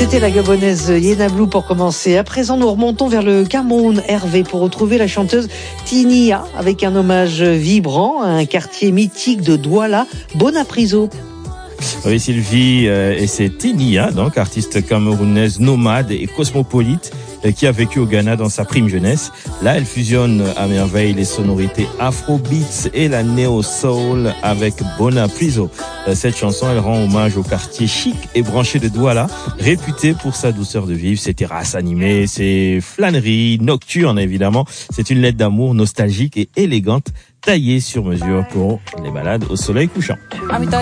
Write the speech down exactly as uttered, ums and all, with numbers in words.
C'était la gabonaise Yena Blue pour commencer. À présent, nous remontons vers le Cameroun, Hervé, pour retrouver la chanteuse Tinia avec un hommage vibrant à un quartier mythique de Douala, Bonapriso. Oui, Sylvie, euh, et c'est Tinia, donc artiste camerounaise nomade et cosmopolite euh, qui a vécu au Ghana dans sa prime jeunesse. Là, elle fusionne à merveille les sonorités afrobeats et la néo-soul avec Bonapriso. Euh, cette chanson, elle rend hommage au quartier chic et branché de Douala, réputé pour sa douceur de vivre, ses terrasses animées, ses flâneries nocturnes évidemment. C'est une lettre d'amour nostalgique et élégante, taillée sur mesure pour les balades au soleil couchant.